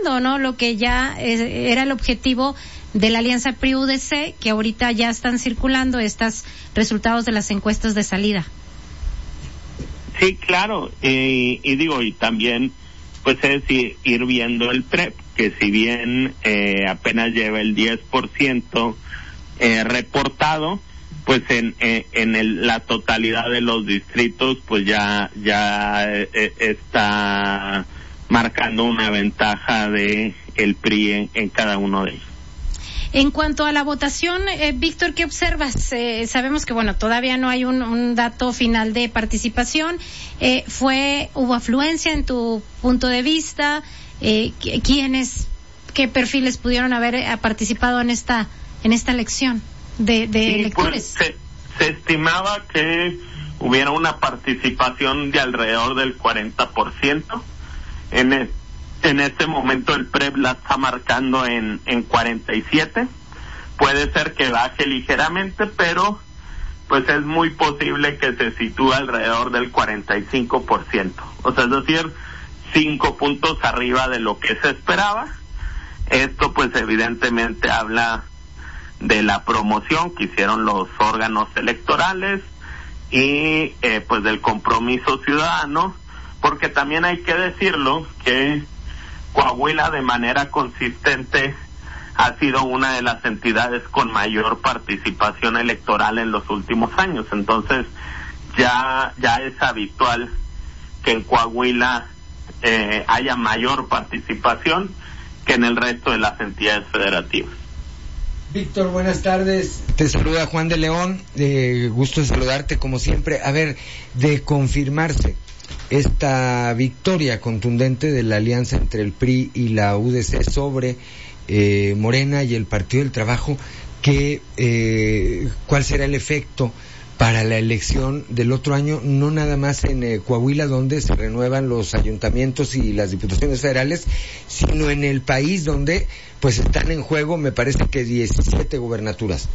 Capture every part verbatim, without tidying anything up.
logrando, ¿no? Lo que ya eh, era el objetivo de la alianza P R I-U D C, que ahorita ya están circulando estos resultados de las encuestas de salida. Sí, claro, eh, y digo, y también pues es ir, ir viendo el P R E P, que si bien eh, apenas lleva el diez por ciento eh, reportado, pues en eh, en el, la totalidad de los distritos pues ya ya eh, está marcando una ventaja de el P R I en, en cada uno de ellos. En cuanto a la votación, eh, Víctor, ¿qué observas? Eh, sabemos que, bueno, todavía no hay un, un dato final de participación. Eh, fue, ¿hubo afluencia en tu punto de vista? Eh, ¿Quiénes, qué perfiles pudieron haber eh, participado en esta en esta elección de, de sí, electores? Pues, se, se estimaba que hubiera una participación de alrededor del cuarenta por ciento. En el En este momento el P R E P la está marcando en, en cuarenta y siete. Puede ser que baje ligeramente, pero pues es muy posible que se sitúe alrededor del cuarenta y cinco por ciento. O sea, es decir, cinco puntos arriba de lo que se esperaba. Esto pues evidentemente habla de la promoción que hicieron los órganos electorales y eh, pues del compromiso ciudadano, porque también hay que decirlo que Coahuila de manera consistente ha sido una de las entidades con mayor participación electoral en los últimos años. Entonces ya ya es habitual que en Coahuila eh, haya mayor participación que en el resto de las entidades federativas. Víctor, buenas tardes. Te saluda Juan de León. Eh, gusto de saludarte como siempre. A ver, de confirmarse esta victoria contundente de la alianza entre el P R I y la U D C sobre eh, Morena y el Partido del Trabajo, que eh, ¿cuál será el efecto para la elección del otro año? No nada más en eh, Coahuila, donde se renuevan los ayuntamientos y las diputaciones federales, sino en el país, donde pues están en juego, me parece que diecisiete gubernaturas.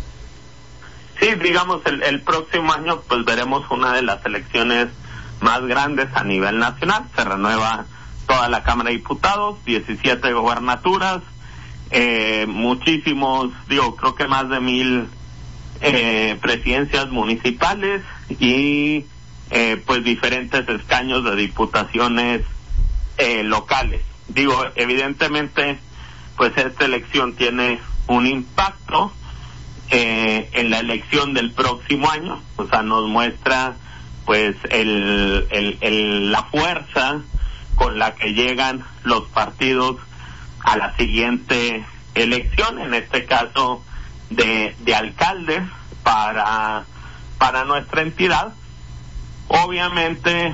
Sí, digamos, el, el próximo año pues veremos una de las elecciones más grandes a nivel nacional. Se renueva toda la Cámara de Diputados, diecisiete gobernaturas, eh, muchísimos, digo, creo que más de mil eh, presidencias municipales y eh, pues diferentes escaños de diputaciones eh, locales. Digo, evidentemente, pues esta elección tiene un impacto eh, en la elección del próximo año, o sea, nos muestra pues el, el, el la fuerza con la que llegan los partidos a la siguiente elección, en este caso de, de alcaldes para para nuestra entidad. Obviamente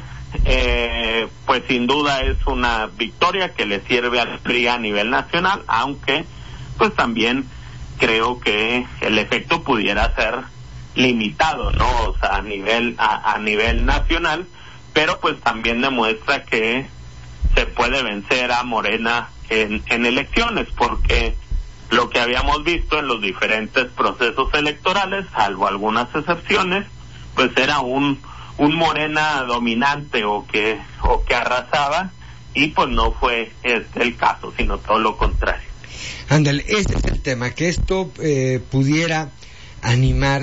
eh, pues sin duda es una victoria que le sirve al P R I a nivel nacional, aunque pues también creo que el efecto pudiera ser limitado, ¿no? O sea, a nivel a, a nivel nacional, pero pues también demuestra que se puede vencer a Morena en, en elecciones, porque lo que habíamos visto en los diferentes procesos electorales, salvo algunas excepciones, pues era un un Morena dominante o que o que arrasaba, y pues no fue este el caso, sino todo lo contrario. Ándale, ese es el tema, que esto eh, pudiera animar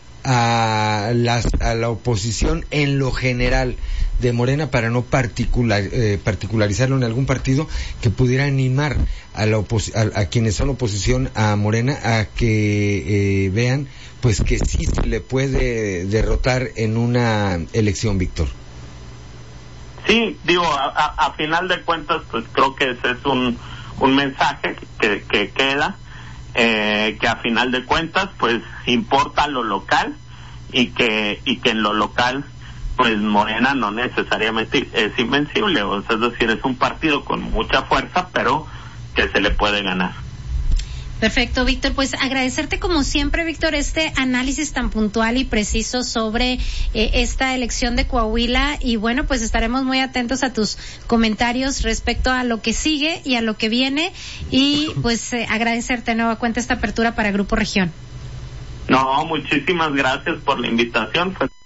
a las a la oposición en lo general de Morena, para no particular eh, particularizarlo en algún partido, que pudiera animar a la opos- a, a quienes son oposición a Morena a que eh, vean pues que sí se le puede derrotar en una elección, Víctor. Sí, digo, a, a, a final de cuentas, pues creo que ese es un un mensaje que, que queda, eh, que a final de cuentas pues importa lo local, y que y que en lo local pues Morena no necesariamente es invencible, o sea, es decir, es un partido con mucha fuerza, pero que se le puede ganar. Perfecto, Víctor. Pues agradecerte como siempre, Víctor, este análisis tan puntual y preciso sobre eh, esta elección de Coahuila, y bueno, pues estaremos muy atentos a tus comentarios respecto a lo que sigue y a lo que viene, y pues eh, agradecerte nueva cuenta esta apertura para Grupo Región. No, muchísimas gracias por la invitación. Pues